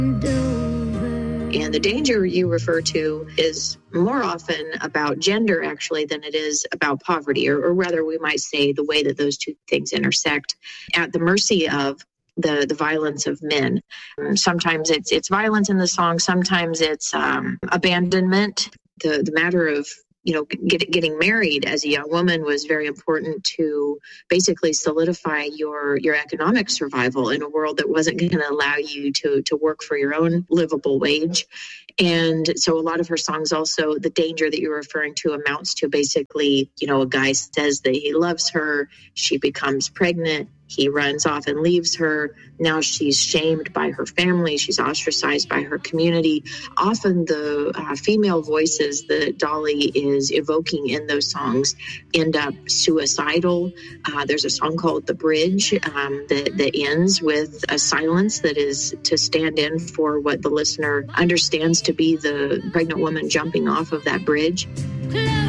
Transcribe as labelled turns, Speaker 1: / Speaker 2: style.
Speaker 1: And the danger you refer to is more often about gender, actually, than it is about poverty, or rather, we might say the way that those two things intersect at the mercy of the violence of men. Sometimes it's violence in the song. Sometimes it's abandonment. The matter of getting married as a young woman was very important to basically solidify your economic survival in a world that wasn't going to allow you to work for your own livable wage. And so a lot of her songs also, the danger that you're referring to amounts to basically, a guy says that he loves her, she becomes pregnant, he runs off and leaves her. Now she's shamed by her family. She's ostracized by her community. Often the female voices that Dolly is evoking in those songs end up suicidal. There's a song called The Bridge that ends with a silence that is to stand in for what the listener understands to be the pregnant woman jumping off of that bridge.